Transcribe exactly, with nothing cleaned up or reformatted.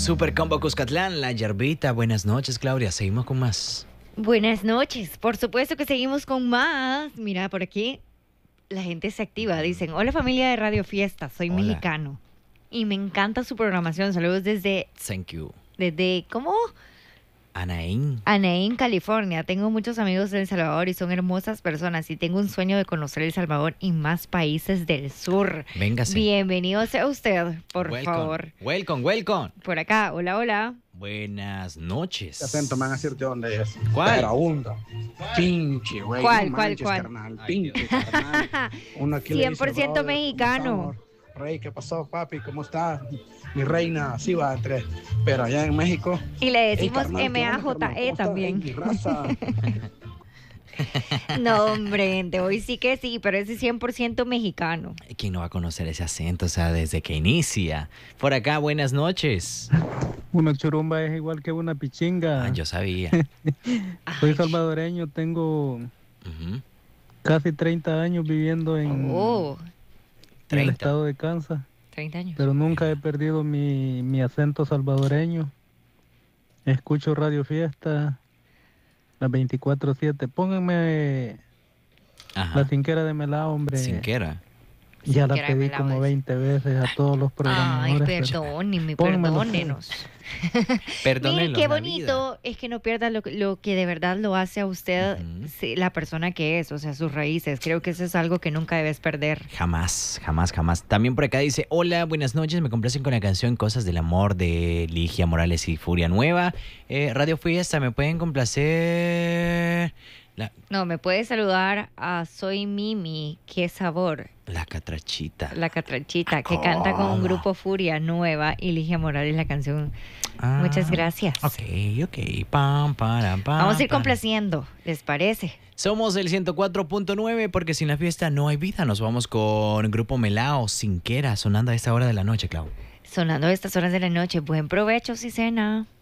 Super Combo Cuscatlán, La Yerbita. Buenas noches, Claudia. Seguimos con más. Buenas noches. Por supuesto que seguimos con más. Mira, por aquí la gente se activa. Dicen, hola familia de Radio Fiesta, soy Hola. mexicano. Y me encanta su programación. Saludos desde, Thank you. desde, ¿cómo? Anaín. Anaheim, California. Tengo muchos amigos de El Salvador y son hermosas personas. Y tengo un sueño de conocer El Salvador y más países del sur. Véngase. Bienvenido sea usted, por Welcome. favor. Welcome, welcome. Por acá, hola, hola. Buenas noches. Este acento me van a decir de dónde es. ¿Cuál? Pero hunda. Pinche, güey. ¿Cuál, no cuál, manches, cuál? carnal. Ay, Pinche, carnal. Uno aquí le cien dice, por ciento brother, mexicano. ¿cómo estamos? Rey, ¿qué pasó, papi? ¿Cómo está? Mi reina, así va entre. Pero allá en México. Y le "Ey, decimos carnal, ¿qué M A onda, J carnal? E ¿Cómo estás? también. Ey, mi raza". No, hombre, gente, hoy sí que sí, pero ese es cien por ciento mexicano. ¿Quién no va a conocer ese acento? O sea, desde que inicia. Por acá, buenas noches. Una churumba es igual que una pichinga. Ah, yo sabía. Soy Ay, salvadoreño, tengo Ujú. casi treinta años viviendo en, oh, en el treinta. estado de Kansas, treinta años. pero nunca he perdido mi, mi acento salvadoreño. Escucho Radio Fiesta las veinticuatro siete. Pónganme Ajá. la cinquera de Melá, hombre. Cinquera. Ya la Cinquera de pedí Melá, como pues. veinte veces a todos los Ay, programadores. pero- perdónenme, Pónmelo, perdónenos. Perdónenlo. Miren, qué la bonito es que no pierda lo, lo que de verdad lo hace a usted, Ujú. sí, la persona que es, o sea, sus raíces. Creo que eso es algo que nunca debes perder. Jamás, jamás, jamás. También por acá dice, hola, buenas noches, me complacen con la canción Cosas del Amor de Ligia Morales y Furia Nueva. Eh, Radio Fiesta, ¿me pueden complacer? La, No, me puedes saludar a Soy Mimi, qué sabor, la catrachita. la catrachita, que canta con un ¿Cómo? grupo Furia Nueva y Ligia Morales la canción. Ah, Muchas gracias. Ok, ok. Pam, para, pam, Vamos a ir pam. complaciendo, ¿les parece? Somos el ciento cuatro punto nueve porque sin la fiesta no hay vida. Nos vamos con Grupo Melao, Cinquera, sonando a esta hora de la noche, Clau. Sonando a estas horas de la noche. Buen provecho, si cena.